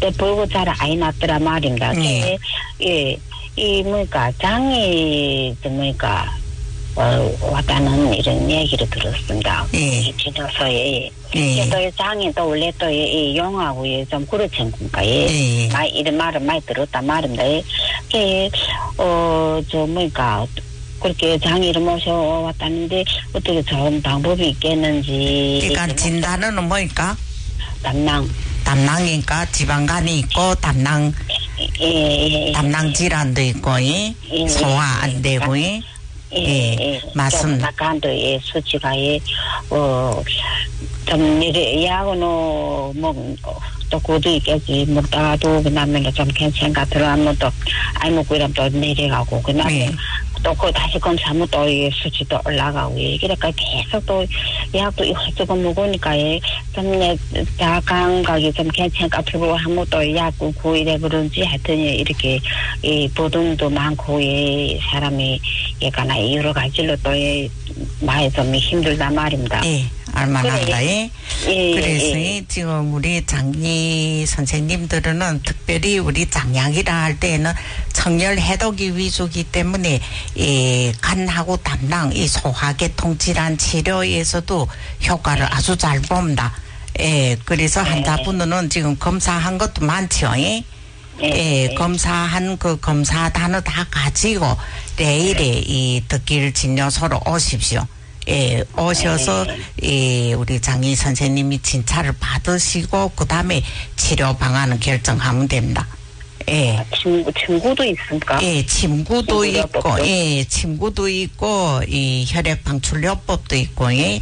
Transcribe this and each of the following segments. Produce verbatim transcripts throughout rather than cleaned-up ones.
그때 보고 잘 아이 낳더라 말입니다. 예. 예, 이 뭐니까 장이 저 뭐니까 어, 왔다는 이런 얘기를 들었습니다. 예. 이 진료소에 예. 또 장이 또 원래 또 이 용하고 좀 그렇지 않습니까? 예. 말 이런 말을 많이 들었단 말입니다. 예. 어저 뭐니까 그렇게 장이를 모셔왔다는데 어떻게 좋은 방법이 있겠는지. 그러니까 진단은 뭐니까? 담낭. 담낭이니까 지방간이 있고 담낭 예, 예, 담낭 질환도 있고 예. 예, 소화 안 되고 예. 예, 예, 예, 맞습니다. 간도 예, 수치가 예, 어, 좀 이래 야고는 뭐또 고도 있겠지. 먹다가도 그다음에 좀 괜찮가 들어가면 또 아이 먹고 이러면 또 내려가고 그다음에 예. 또 그 다시 검사하면 또 이게 수치도 올라가고 예. 그러니까 계속 또 약도 이것저것 먹으니까 예, 좀다 감각이 좀 괜찮가 들고 하면 또 약 끊고 이래 그런지 하여튼 이렇게 이 보동도 많고 예, 사람이 예가나 여러 가지로 또 예, 많이 좀 힘들단 말입니다. 예. 알만합니다. 그래. 예. 예, 그래서 예. 지금 우리 장기 선생님들은 특별히 우리 장약이라 할 때에는 청열 해독이 위주기 때문에 이 간하고 담낭 이 소화계통 질환 치료에서도 효과를 아주 잘 봅니다. 예. 그래서 환자분들은 지금 검사한 것도 많죠. 예. 예, 예, 검사한 그 검사 단어 다 가지고 내일에 이 덕길 진료소로 오십시오. 예, 오셔서, 예, 우리 장희 선생님이 진찰을 받으시고, 그 다음에 치료 방안을 결정하면 됩니다. 예. 아, 친구, 친구도 있습니까? 예, 침구도 있고, 친구도 예, 침구도 있고, 이 혈액방출요법도 있고, 예,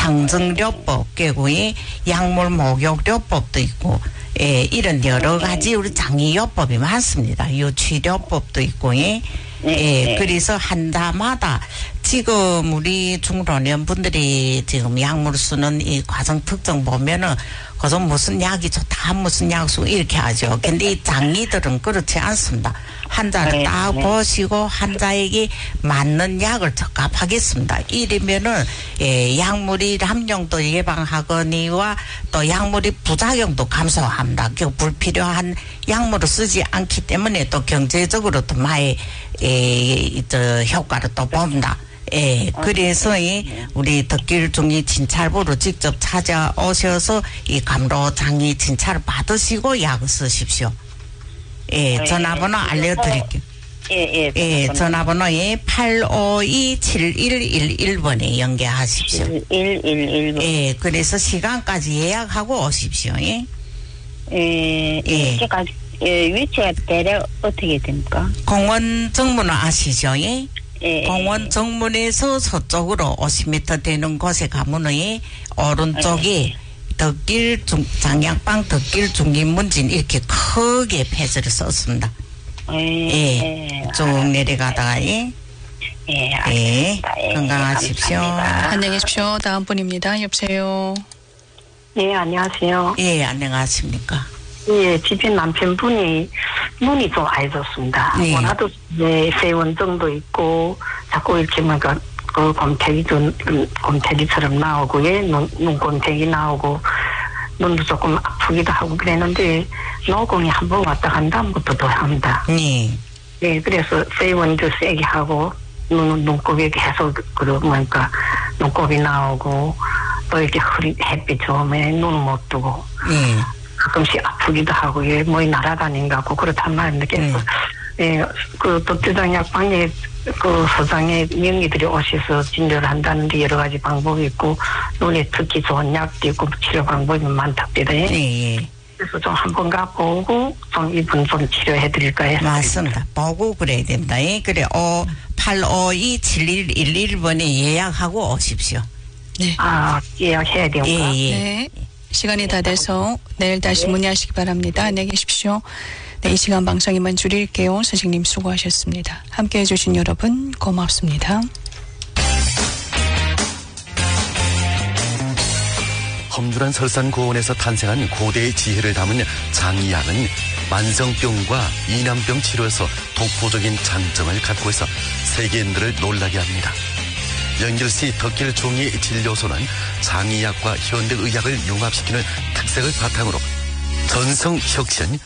향정요법, 그리고 예, 약물 목욕요법도 있고, 예, 이런 여러 가지 우리 장의요법이 많습니다. 요치료법도 있고, 예. 네, 예, 네. 그래서 환자마다 지금 우리 중老年 분들이 지금 약물 쓰는 이 과정 특징 보면은 그저 무슨 약이 좋다, 무슨 약 쓰고 이렇게 하죠. 근데 이 장의들은 그렇지 않습니다. 환자를 네, 딱 네. 보시고 환자에게 맞는 약을 적합하겠습니다. 이러면은 예, 약물이 함정도 예방하거니와 또 약물이 부작용도 감소합니다. 그 불필요한 약물을 쓰지 않기 때문에 또 경제적으로도 많이 예, 저 효과를 또 봅니다. 예, 그래서 이 우리 덕길 중이 진찰부로 직접 찾아오셔서 이 감로 장이 진찰을 받으시고 약을 쓰십시오. 예, 전화번호 알려드릴게요. 예, 예. 예, 전화번호 예, 팔오이 칠일일일 번에 연계하십시오. 일일일 번. 예, 그래서 시간까지 예약하고 오십시오. 예. 예, 예. 제가 예, 위치가 대략 어떻게 됩니까? 공원 정문 아시죠? 예. 예. 공원 정문에서 서쪽으로 오십 미터 되는 곳에 가면은 예, 오른쪽에 덕길 중, 장약방 덕길 중기문진 이렇게 크게 페이지를 썼습니다. 예. 예. 쭉 내려가다가 예. 예, 예. 알겠습니다. 예, 건강하십시오. 감사합니다. 안녕히 계십시오. 다음 분입니다. 여보세요. 예, 안녕하세요. 예, 안녕하십니까. 예, 집에 남편분이 눈이 좀 안 좋습니다. 네. 원하도 예, 세원증도 있고 자꾸 이렇게 뭔가 그 곰탱이 좀 곰탱이처럼 나오고 예, 눈 눈곰탱이 나오고 눈도 조금 아프기도 하고 그랬는데 노공이 한 번 왔다 간다 다음부터 또 합니다. 네. 예, 그래서 세원도 세게 하고 눈 눈곱이 계속 그 뭐니까 눈곱이 나오고 또 이렇게 흐리 햇빛 좋으면 눈을 못 뜨고. 예. 가끔씩 아프기도 하고, 예, 뭐이 날아다닌 것 같고, 그렇단 말인데, 그래서, 예, 그, 독주당 약방에, 그, 소장에 명의들이 오셔서 진료를 한다는데, 여러 가지 방법이 있고, 눈에 특히 좋은 약도 있고, 치료 방법이 많답니다. 예. 예, 예. 그래서 좀 한번 가보고, 좀 이분 좀 치료해드릴까 해서. 맞습니다. 보고 그래야 됩니다. 예. 그래, 오, 팔오이 칠일일일 번에 예약하고 오십시오. 네. 아, 예약해야 되는가? 예, 예. 네. 시간이 다 돼서 내일 다시 문의하시기 바랍니다. 안녕히 계십시오. 네, 이 시간 방송 이만 줄일게요. 선생님 수고하셨습니다. 함께해 주신 여러분 고맙습니다. 험준한 설산고원에서 탄생한 고대의 지혜를 담은 장의학은 만성병과 이남병 치료에서 독보적인 장점을 갖고 있어 세계인들을 놀라게 합니다. 연결시 덕길 중의 진료소는 장의학과 현대의학을 융합시키는 특색을 바탕으로 전성혁신